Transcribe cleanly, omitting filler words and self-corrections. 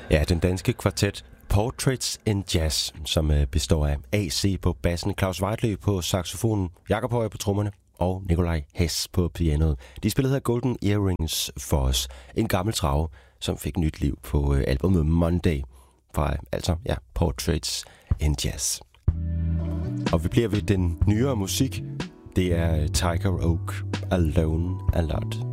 Ja, den danske kvartet Portraits in Jazz, som består af AC på bassen, Claus Whiteley på saxofonen, Jakob Højer på trommerne og Nikolaj Hess på pianoet. De spillede her Golden Earrings for os. En gammel trave, som fik nyt liv på albumet Monday fra Portraits in Jazz. Og vi bliver ved den nyere musik. Det er Tiger Oak, Alone a Lot.